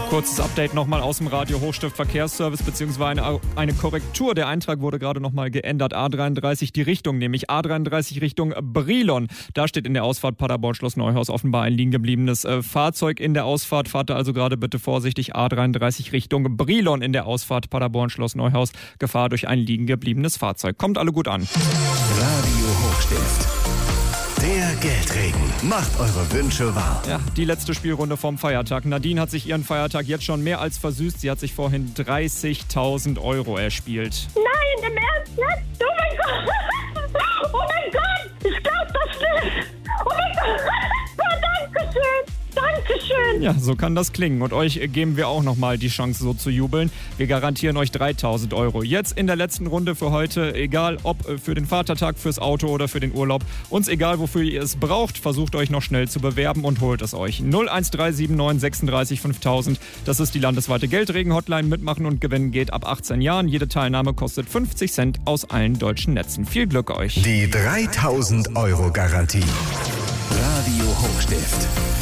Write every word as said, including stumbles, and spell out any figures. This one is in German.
Kurzes Update nochmal aus dem Radio Hochstift Verkehrsservice beziehungsweise eine, eine Korrektur. Der Eintrag wurde gerade nochmal geändert. A dreiunddreißig die Richtung, nämlich A dreiunddreißig Richtung Brilon. Da steht in der Ausfahrt Paderborn-Schloss Neuhaus offenbar ein liegen gebliebenes äh, Fahrzeug in der Ausfahrt. Fahrt da also gerade bitte vorsichtig. A dreiunddreißig Richtung Brilon in der Ausfahrt Paderborn-Schloss Neuhaus. Gefahr durch ein liegen gebliebenes Fahrzeug. Kommt alle gut an. Radio Hochstift. Der Geldregen macht eure Wünsche wahr. Ja, die letzte Spielrunde vom Feiertag. Nadine hat sich ihren Feiertag jetzt schon mehr als versüßt. Sie hat sich vorhin dreißigtausend Euro erspielt. Nein, im Ernst jetzt? Oh mein Gott! Oh mein Gott! Ich glaub das nicht! Oh mein Gott! Oh, Dankeschön! Dankeschön! Ja, so kann das klingen. Und euch geben wir auch nochmal die Chance, so zu jubeln. Wir garantieren euch dreitausend Euro. Jetzt in der letzten Runde für heute, egal ob für den Vatertag, fürs Auto oder für den Urlaub. Uns egal, wofür ihr es braucht, versucht euch noch schnell zu bewerben und holt es euch. null eins drei sieben neun sechsunddreißig fünftausend. Das ist die landesweite Geldregen-Hotline. Mitmachen und gewinnen geht ab achtzehn Jahren. Jede Teilnahme kostet fünfzig Cent aus allen deutschen Netzen. Viel Glück euch. Die dreitausend Euro Garantie. Radio Hochstift.